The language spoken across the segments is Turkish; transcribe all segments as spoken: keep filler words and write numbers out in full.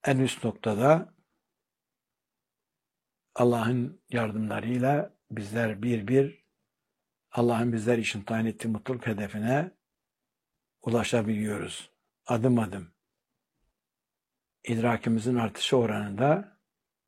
en üst noktada Allah'ın yardımlarıyla bizler bir bir Allah'ın bizler için tayin ettiği mutluluk hedefine ulaşabiliyoruz. Adım adım. İdrakimizin artışı oranında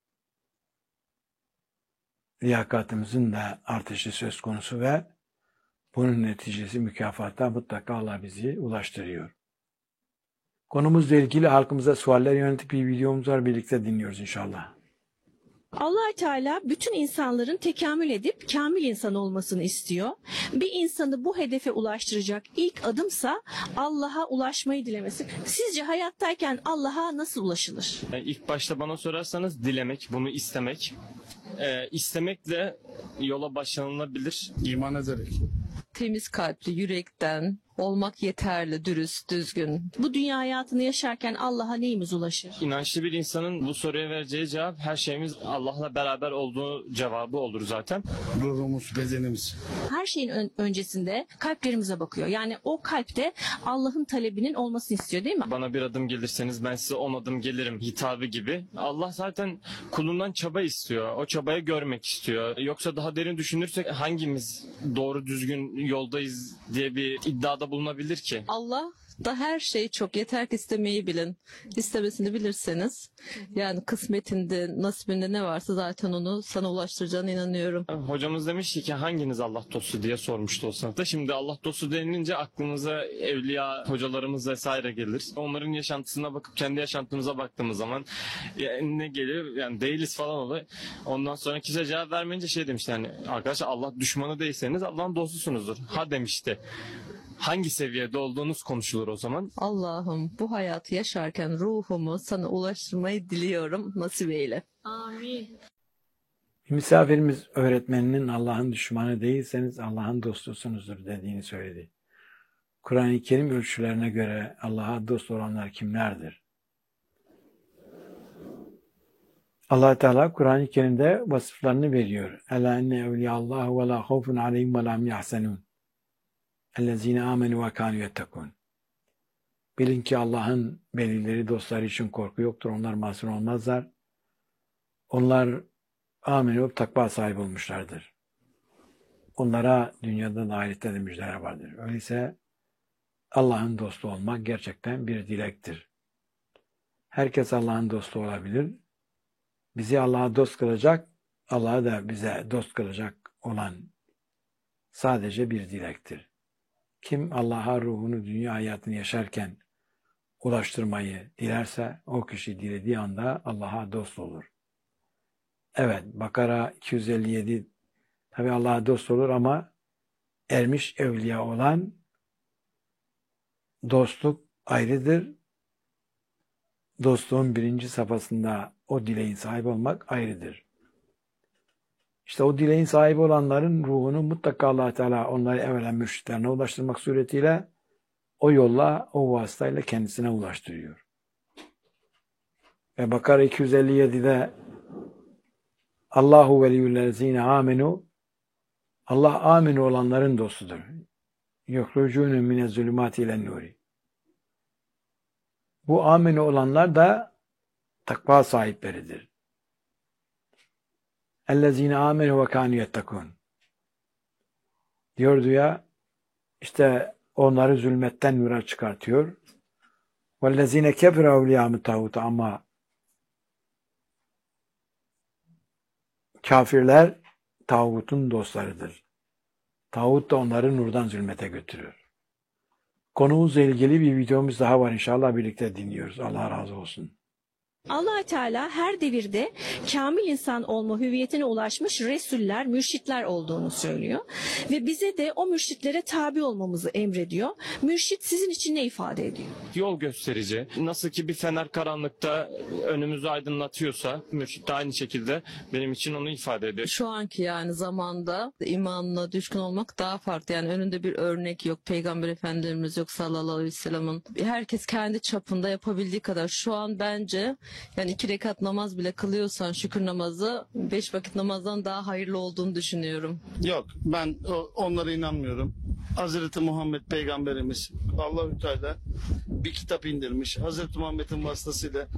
liyakatimizin de artışı söz konusu ve bunun neticesi mükafata mutlaka Allah bizi ulaştırıyor. Konumuzla ilgili halkımıza sualler yönelik bir videomuz var. Birlikte dinliyoruz inşallah. Allah Teala bütün insanların tekamül edip kamil insan olmasını istiyor. Bir insanı bu hedefe ulaştıracak ilk adımsa Allah'a ulaşmayı dilemesi. Sizce hayattayken Allah'a nasıl ulaşılır? Yani ilk başta bana sorarsanız dilemek, bunu istemek. Ee, istemekle yola başlanılabilir. İman ederek. Temiz kalpli, yürekten olmak yeterli, dürüst, düzgün. Bu dünya hayatını yaşarken Allah'a neyimiz ulaşır? İnançlı bir insanın bu soruya vereceği cevap her şeyimiz Allah'la beraber olduğu cevabı olur zaten. Ruhumuz, bedenimiz. Her şeyin ön- öncesinde kalplerimize bakıyor. Yani o kalpte Allah'ın talebinin olmasını istiyor değil mi? Bana bir adım gelirseniz ben size on adım gelirim hitabı gibi. Allah zaten kulundan çaba istiyor. O çabayı görmek istiyor. Yoksa daha derin düşünürsek hangimiz doğru düzgün yoldayız diye bir iddiada bulunabilir ki? Allah da her şey çok, yeter ki istemeyi bilin. İstemesini bilirseniz, yani kısmetinde, nasibinde ne varsa zaten onu sana ulaştıracağına inanıyorum. Hocamız demişti ki hanginiz Allah dostu diye sormuştu o sınıfta. Şimdi Allah dostu denilince aklımıza evliya hocalarımız vesaire gelir. Onların yaşantısına bakıp kendi yaşantımıza baktığımız zaman yani ne geliyor? Yani değiliz falan oluyor. Ondan sonra kimse cevap vermeyince şey demişti, yani arkadaşlar Allah düşmanı değilseniz Allah'ın dostusunuzdur. Ha demişti. Hangi seviyede olduğunuz konuşulur o zaman. Allah'ım bu hayatı yaşarken ruhumu sana ulaştırmayı diliyorum, nasip eyle. Amin. Bir misafirimiz öğretmeninin Allah'ın düşmanı değilseniz Allah'ın dostusunuzdur dediğini söyledi. Kur'an-ı Kerim ölçülerine göre Allah'a dost olanlar kimlerdir? Allah Teala Kur'an-ı Kerim'de vasıflarını veriyor. Ela enne evliyallahu ve la havfun aleyhim ve la hum yahzenun. Ellezine amenu ve kanu yettekun. Bilin ki Allah'ın velileri, dostları için korku yoktur. Onlar mahzun olmazlar. Onlar amenu ve takva sahibi olmuşlardır. Onlara dünyada da ahirette de müjdeler vardır. Öyleyse Allah'ın dostu olmak gerçekten bir dilektir. Herkes Allah'ın dostu olabilir. Bizi Allah'a dost kılacak, Allah'ı da bize dost kılacak olan sadece bir dilektir. Kim Allah'a ruhunu dünya hayatını yaşarken ulaştırmayı dilerse o kişi dilediği anda Allah'a dost olur. Evet, Bakara iki yüz elli yedi tabi Allah'a dost olur ama ermiş evliya olan dostluk ayrıdır. Dostluğun birinci safhasında o dileğin sahibi olmak ayrıdır. İşte o dileğin sahibi olanların ruhunu mutlaka Allah Teala onları evvela mürşitlerine ulaştırmak suretiyle o yolla, o vasıtayla kendisine ulaştırıyor. Ve Bakara iki yüz elli yedide Allahu veliyyüllezine amenu, Allah aminu olanların dostudur. Yuhrucûnü mine zulümâti ilen nûri. Bu aminu olanlar da takva sahipleridir. Ellezine amenu ve kanu yettekun. Diyordu ya, işte onları zulmetten nura çıkartıyor. Vellezine kefere evliyâ-mı tağut, ama kafirler tağutun dostlarıdır. Tağut da onları nurdan zulmete götürüyor. Konumuzla ilgili bir videomuz daha var, inşallah birlikte dinliyoruz. Allah razı olsun. Allah Teala her devirde kamil insan olma hüviyetine ulaşmış resuller, mürşitler olduğunu söylüyor. Ve bize de o mürşitlere tabi olmamızı emrediyor. Mürşit sizin için ne ifade ediyor? Yol gösterici. Nasıl ki bir fener karanlıkta önümüzü aydınlatıyorsa mürşit de aynı şekilde benim için onu ifade ediyor. Şu anki yani zamanda imanla düşkün olmak daha farklı. Yani önünde bir örnek yok. Peygamber Efendimiz yok sallallahu aleyhi ve sellem'in. Herkes kendi çapında yapabildiği kadar. Şu an bence yani iki rekat namaz bile kılıyorsan şükür namazı beş vakit namazdan daha hayırlı olduğunu düşünüyorum. Yok, ben o- onlara inanmıyorum. Hazreti Muhammed Peygamberimiz, Allah-u Teala bir kitap indirmiş. Hazreti Muhammed'in vasıtasıyla